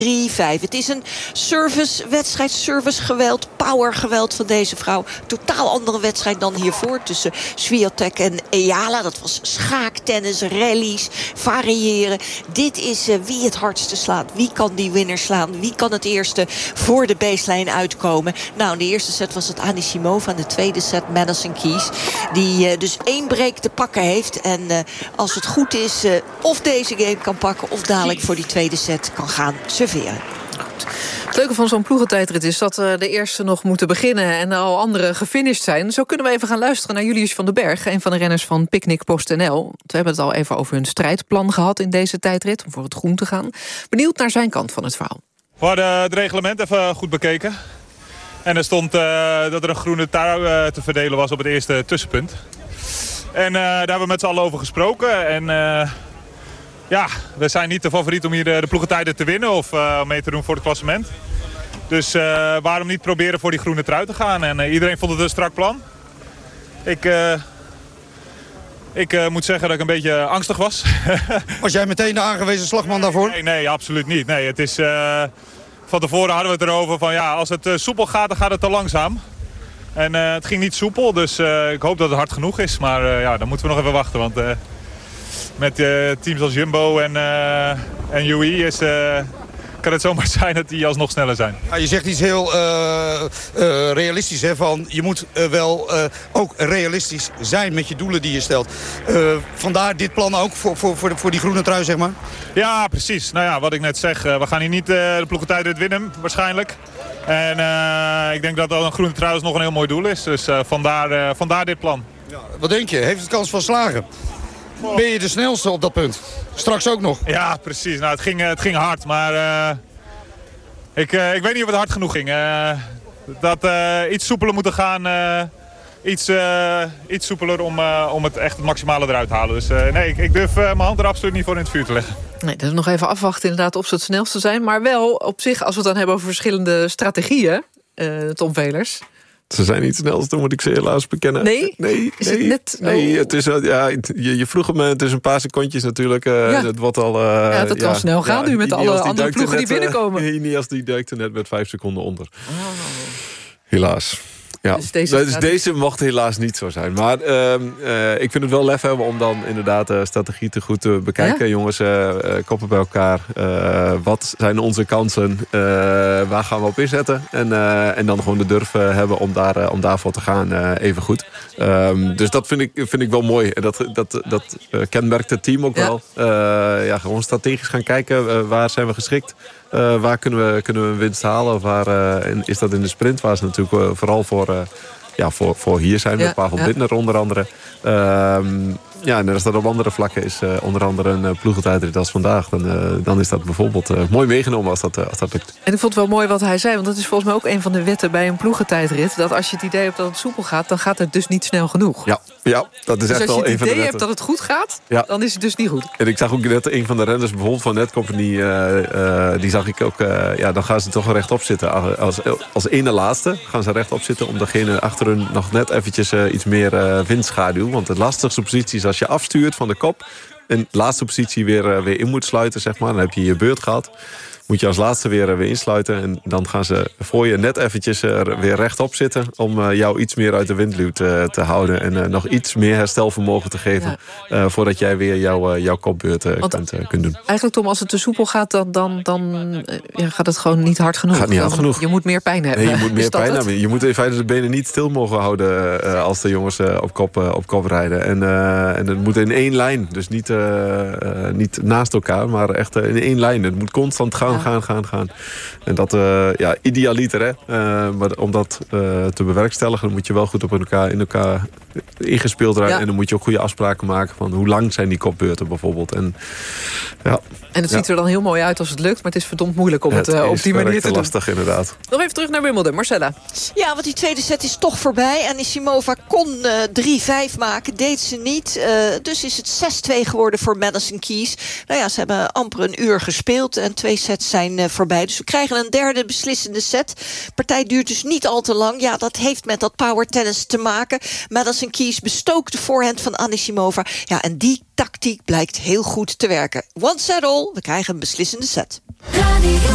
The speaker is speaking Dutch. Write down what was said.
3-5. Het is een servicewedstrijd, servicegeweld, powergeweld van deze vrouw. Totaal andere wedstrijd dan hiervoor tussen Swiatek en Eala. Dat was schaaktennis, rallies, variëren. Dit is wie het hardste slaat. Wie kan die winner slaan? Wie kan het eerste voor de baseline uitkomen? Nou, in de eerste set was het Anisimova. In de tweede set Madison Keys. Die dus 1 break te pakken heeft. En als het goed is, of deze game kan pakken of dadelijk voor die tweede set kan gaan serveren. Het leuke van zo'n ploegentijdrit is dat de eerste nog moeten beginnen en al anderen gefinished zijn. Zo kunnen we even gaan luisteren naar Julius van den Berg, een van de renners van Picnic PostNL. We hebben het al even over hun strijdplan gehad in deze tijdrit, om voor het groen te gaan. Benieuwd naar zijn kant van het verhaal. We hadden het reglement even goed bekeken. En er stond dat er een groene trui te verdelen was op het eerste tussenpunt. En daar hebben we met z'n allen over gesproken. En ja, we zijn niet de favoriet om hier de ploegentijden te winnen of mee te doen voor het klassement. Dus waarom niet proberen voor die groene trui te gaan? En iedereen vond het een strak plan. Ik moet zeggen dat ik een beetje angstig was. Was jij meteen de aangewezen slagman daarvoor? Nee, absoluut niet. Nee, het is, van tevoren hadden we het erover van ja, als het soepel gaat, dan gaat het te langzaam. En het ging niet soepel, dus ik hoop dat het hard genoeg is. Maar ja, dan moeten we nog even wachten, want met teams als Jumbo en UI kan het zomaar zijn dat die alsnog sneller zijn. Ja, je zegt iets heel realistisch, hè, van je moet wel ook realistisch zijn met je doelen die je stelt. Vandaar dit plan ook voor die groene trui, zeg maar? Ja, precies. Nou ja, wat ik net zeg, we gaan hier niet de ploegentijdrit winnen, waarschijnlijk. En ik denk dat een groene trui nog een heel mooi doel is. Dus vandaar dit plan. Ja, wat denk je? Heeft het kans van slagen? Ben je de snelste op dat punt? Straks ook nog? Ja, precies. Nou, het ging hard, maar ik weet niet of het hard genoeg ging. Dat iets soepeler moeten gaan. Iets soepeler om het echt het maximale eruit te halen. Dus nee, ik durf mijn hand er absoluut niet voor in het vuur te leggen. Nee, dat is nog even afwachten inderdaad of ze het snelste zijn. Maar wel op zich, als we het dan hebben over verschillende strategieën, Tom Velers. Ze zijn niet snelste, moet ik ze helaas bekennen. Nee? Is het net? Nee, het is, ja, je vroeg me, het is een paar secondjes natuurlijk. Het wordt al, dat kan snel gaan nu met alle andere ploegen die binnenkomen. Inias die duikte net met 5 seconden onder. Helaas. Ja, Dus deze mocht helaas niet zo zijn. Maar ik vind het wel lef hebben om dan inderdaad de strategie te goed te bekijken. Ja? Jongens, koppen bij elkaar. Wat zijn onze kansen? Waar gaan we op inzetten? En dan gewoon de durf hebben om daarvoor te gaan even goed. Dus dat vind ik wel mooi. En dat kenmerkt het team ook wel. Gewoon strategisch gaan kijken. Waar zijn we geschikt? Waar kunnen we een winst halen? Of waar is dat in de sprint? Waar ze natuurlijk vooral voor hier zijn. Met Pavel Bittner onder andere. En als dat op andere vlakken is, onder andere een ploegentijdrit als vandaag, dan is dat bijvoorbeeld mooi meegenomen als dat lukt. En ik vond het wel mooi wat hij zei, want dat is volgens mij ook een van de wetten bij een ploegentijdrit, dat als je het idee hebt dat het soepel gaat, dan gaat het dus niet snel genoeg. Ja, dat is dus echt wel een van de wetten. als je het idee hebt dat het goed gaat, dan is het dus niet goed. En ik zag ook net een van de renners bijvoorbeeld van Netcompany, die zag ik ook, dan gaan ze toch rechtop zitten. Als ene laatste gaan ze rechtop zitten om degene achter hun nog net eventjes iets meer windschaduw. Want de lastigste positie is als je afstuurt van de kop en de laatste positie weer in moet sluiten, zeg maar. Dan heb je je beurt gehad. Moet je als laatste weer insluiten. En dan gaan ze voor je net eventjes weer rechtop zitten om jou iets meer uit de windluw te houden. En nog iets meer herstelvermogen te geven voordat jij weer jouw kopbeurt kunt doen. Eigenlijk, Tom, als het te soepel gaat, dan gaat het gewoon niet hard genoeg. Gaat niet hard genoeg. Je moet meer pijn hebben. Nee, je moet meer pijn hebben. Je moet in feite de benen niet stil mogen houden als de jongens op kop rijden. En het moet in één lijn. Dus niet naast elkaar, maar echt in één lijn. Het moet constant gaan. En dat, idealiter, hè. Maar om dat te bewerkstelligen, dan moet je wel goed in elkaar ingespeeld rijden. En dan moet je ook goede afspraken maken van hoe lang zijn die kopbeurten bijvoorbeeld. En het ziet er dan heel mooi uit als het lukt, maar het is verdomd moeilijk om het op die manier te doen. Lastig, inderdaad. Nog even terug naar Wimbledon, Marcella. Ja, want die tweede set is toch voorbij. Anisimova kon 3-5 maken, deed ze niet. Dus is het 6-2 geworden voor Madison Keys. Nou ja, ze hebben amper een uur gespeeld en 2 sets zijn voorbij. Dus we krijgen een derde beslissende set. De partij duurt dus niet al te lang. Ja, dat heeft met dat power tennis te maken. Madison Keys bestookt de voorhand van Anisimova. Ja, en die tactiek blijkt heel goed te werken. One set all, we krijgen een beslissende set.